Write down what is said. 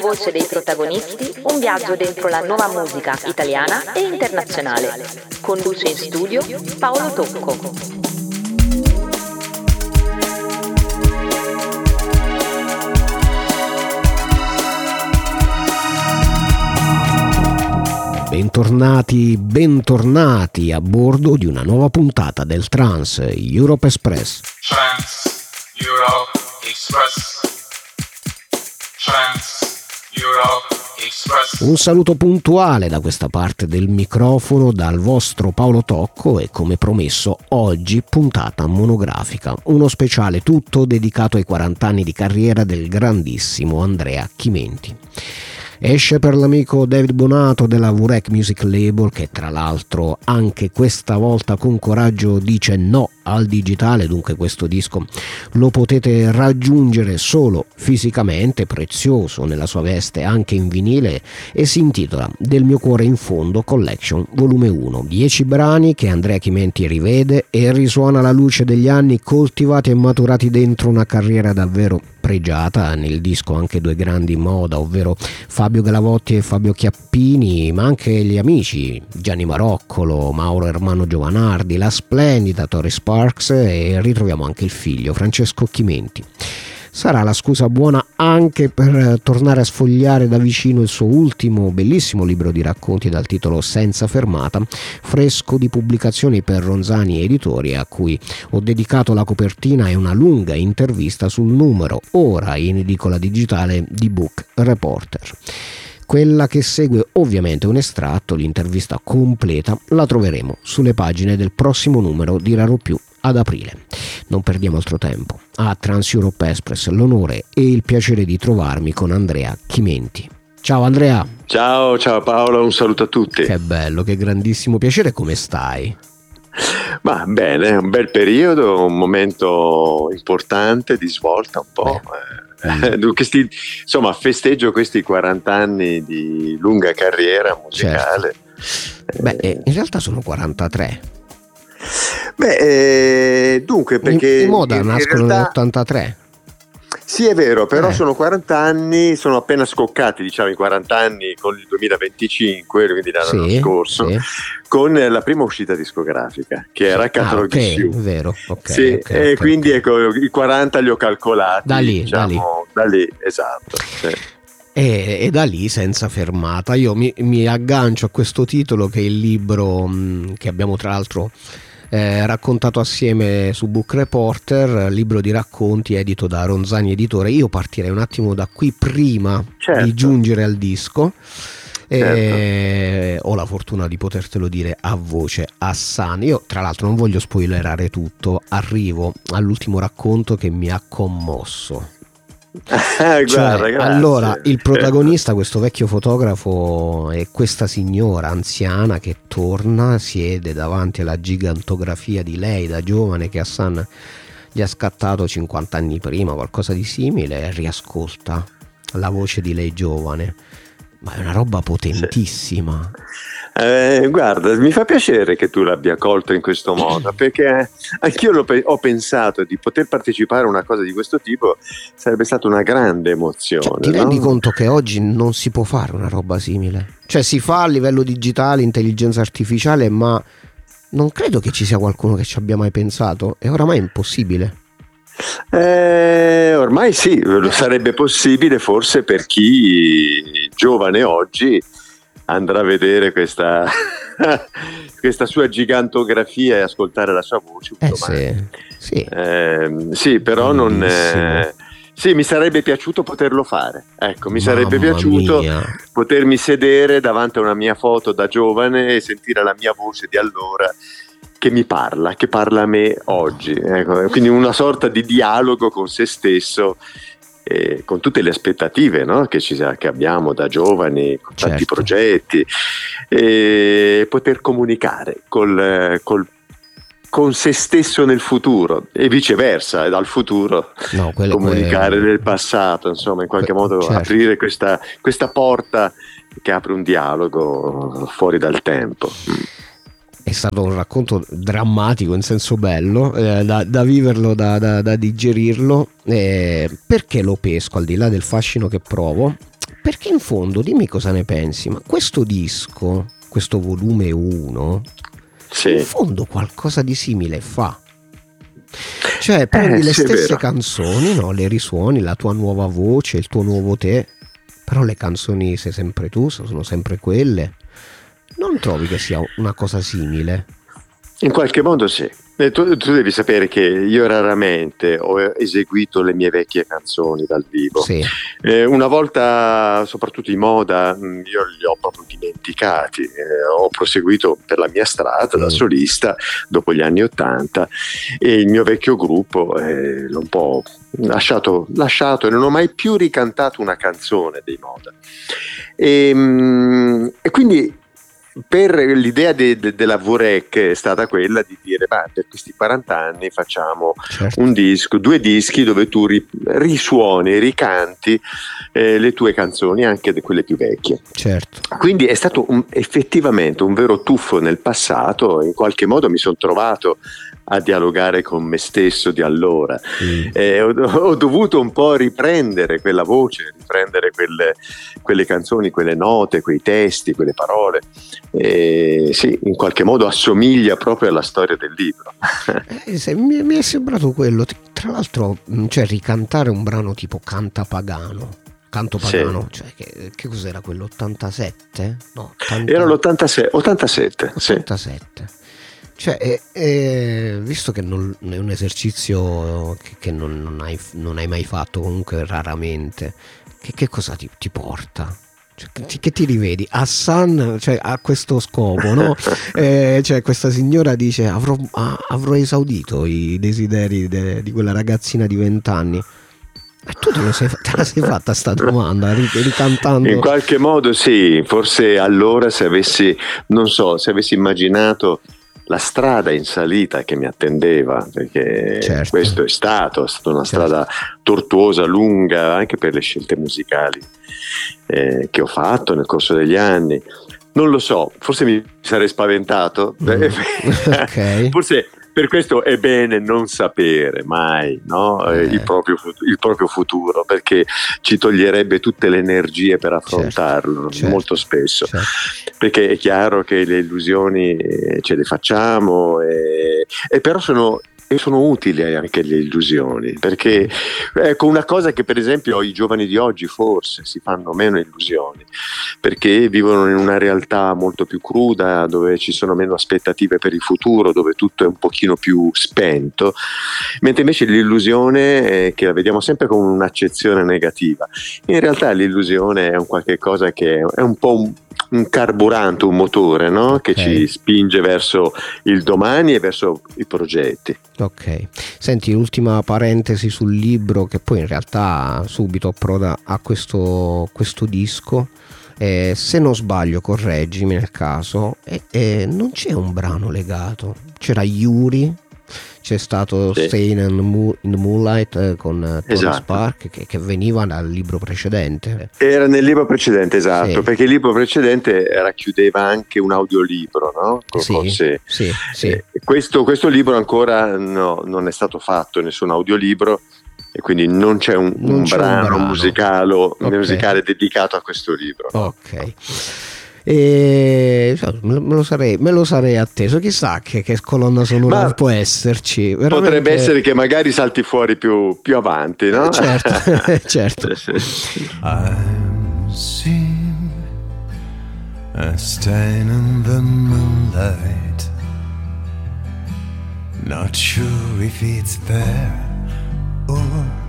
Voce dei protagonisti, un viaggio dentro la nuova musica italiana e internazionale. Conduce in studio Paolo Tocco. Bentornati a bordo di una nuova puntata del Trans Europe Express. Trans Europe Express. Trans Europe Express. Un saluto puntuale da questa parte del microfono dal vostro Paolo Tocco e, come promesso, oggi puntata monografica, uno speciale tutto dedicato ai 40 anni di carriera del grandissimo Andrea Chimenti. Esce per l'amico David Bonato della Vurek Music Label, che tra l'altro anche questa volta con coraggio dice no al digitale, dunque questo disco lo potete raggiungere solo fisicamente, prezioso nella sua veste anche in vinile, e si intitola Del mio cuore in fondo Collection volume 1, 10 brani che Andrea Chimenti rivede e risuona alla luce degli anni coltivati e maturati dentro una carriera davvero pregiata. Nel disco anche due grandi in moda, ovvero Fabio Galavotti e Fabio Chiappini, ma anche gli amici Gianni Maroccolo, Mauro Ermanno Giovanardi, la splendida Tori Sparks, e ritroviamo anche il figlio Francesco Chimenti. Sarà la scusa buona anche per tornare a sfogliare da vicino il suo ultimo bellissimo libro di racconti dal titolo Senza fermata, fresco di pubblicazioni per Ronzani Editori, a cui ho dedicato la copertina e una lunga intervista sul numero ora in edicola digitale di Book Reporter. Quella che segue ovviamente un estratto, l'intervista completa la troveremo sulle pagine del prossimo numero di Raro Più ad aprile. Non perdiamo altro tempo. A Trans Europe Express l'onore e il piacere di trovarmi con Andrea Chimenti. Ciao Andrea. Ciao Paolo, un saluto a tutti. Che bello, che grandissimo piacere, come stai? Ma bene, un bel periodo, un momento importante di svolta un po'. Insomma, festeggio questi 40 anni di lunga carriera musicale. Certo. In realtà sono 43. Dunque, perché in moda nascono nell'83. Sì, è vero, però sono 40 anni, sono appena scoccati, diciamo, i 40 anni con il 2025, quindi l'anno scorso, con la prima uscita discografica, che era Catalog Issue. Vero, okay. Quindi ecco, i 40 li ho calcolati. Da lì. Esatto. Sì. E da lì Senza fermata. Io mi aggancio a questo titolo, che è il libro che abbiamo tra l'altro raccontato assieme su Book Reporter, libro di racconti edito da Ronzani Editore. Io partirei un attimo da qui prima di giungere al disco. Ho la fortuna di potertelo dire a voce Hassan. Io tra l'altro non voglio spoilerare tutto, arrivo all'ultimo racconto che mi ha commosso. Allora, il protagonista, questo vecchio fotografo, è questa signora anziana che torna, siede davanti alla gigantografia di lei da giovane che Hassan gli ha scattato 50 anni prima, qualcosa di simile, e riascolta la voce di lei giovane. Ma è una roba potentissima. Guarda, mi fa piacere che tu l'abbia colto in questo modo, perché anch'io ho pensato di poter partecipare a una cosa di questo tipo, sarebbe stata una grande emozione. Ti rendi conto che oggi non si può fare una roba simile? Cioè, si fa a livello digitale, intelligenza artificiale, ma non credo che ci sia qualcuno che ci abbia mai pensato. È oramai impossibile. Ormai sì, lo sarebbe possibile forse per chi giovane oggi andrà a vedere questa sua gigantografia e ascoltare la sua voce. Sì, però non. Sì, mi sarebbe piaciuto poterlo fare. Ecco, mi sarebbe piaciuto potermi sedere davanti a una mia foto da giovane e sentire la mia voce di allora che parla a me oggi. Ecco, quindi una sorta di dialogo con se stesso. Con tutte le aspettative, no? che abbiamo da giovani, con tanti progetti, e poter comunicare con se stesso nel futuro e viceversa, dal futuro comunicare nel passato, insomma, in qualche modo aprire questa porta che apre un dialogo fuori dal tempo. È stato un racconto drammatico in senso bello, da viverlo, da digerirlo, perché lo pesco, al di là del fascino che provo, Perché in fondo, dimmi cosa ne pensi, ma questo disco, questo volume 1, sì, in fondo qualcosa di simile fa. Cioè prendi le stesse canzoni, no? Le risuoni, la tua nuova voce, il tuo nuovo te, però le canzoni sei sempre tu, sono sempre quelle. Non trovi che sia una cosa simile? In qualche modo sì. Tu devi sapere che io raramente ho eseguito le mie vecchie canzoni dal vivo. Sì. Una volta, soprattutto in moda, io li ho proprio dimenticati. Ho proseguito per la mia strada da solista dopo gli anni '80 e il mio vecchio gruppo l'ho un po' lasciato e non ho mai più ricantato una canzone dei Moda. E quindi per l'idea della Vorec è stata quella di dire per questi 40 anni facciamo un disco, 2 dischi dove tu risuoni, ricanti le tue canzoni, anche quelle più vecchie. Certo. Quindi è stato effettivamente un vero tuffo nel passato. In qualche modo mi sono trovato a dialogare con me stesso di allora. Ho dovuto un po' riprendere quella voce, riprendere quelle canzoni, quelle note, quei testi, quelle parole. Sì, in qualche modo assomiglia proprio alla storia del libro. Mi è sembrato quello. Tra l'altro, cioè, ricantare un brano tipo Canto Pagano, sì. Cioè, che cos'era quello? 87? No, era l'87. Sì. Cioè, visto che non è un esercizio che non hai mai fatto, comunque raramente, che cosa ti porta? Cioè, che ti rivedi? Hassan, cioè, ha questo scopo, no? Cioè, questa signora dice avrò esaudito i desideri di quella ragazzina di 20 anni. E tu te la sei fatta sta domanda ricantando? In qualche modo sì, forse allora se avessi immaginato la strada in salita che mi attendeva, perché questo è stata una strada tortuosa, lunga, anche per le scelte musicali che ho fatto nel corso degli anni. Non lo so, forse mi sarei spaventato. Okay. Forse per questo è bene non sapere mai, no? Il proprio futuro, perché ci toglierebbe tutte le energie per affrontarlo, molto spesso. Perché è chiaro che le illusioni ce le facciamo, e però sono utili anche le illusioni, perché ecco una cosa che per esempio i giovani di oggi forse si fanno meno illusioni, perché vivono in una realtà molto più cruda, dove ci sono meno aspettative per il futuro, dove tutto è un pochino più spento, mentre invece l'illusione che la vediamo sempre con un'accezione negativa, in realtà l'illusione è un qualche cosa che è un po' un carburante, un motore, no? Che ci spinge verso il domani e verso i progetti. Ok, senti, l'ultima parentesi sul libro, che poi in realtà subito approda a questo disco. Se non sbaglio, correggimi nel caso, non c'è un brano legato. C'era Yuri, c'è stato Staying in the Moonlight con Tony Spark, che veniva dal libro precedente. Era nel libro precedente, esatto, perché il libro precedente racchiudeva anche un audiolibro, no? Sì. Questo libro ancora non è stato fatto, nessun audiolibro, e quindi non c'è un brano musicale dedicato a questo libro. Ok. Me lo sarei atteso, chissà che colonna sonora può esserci. Veramente... Potrebbe essere che magari salti fuori più avanti, no? Certo. I'm seeing a stain in the moonlight, not sure if it's there or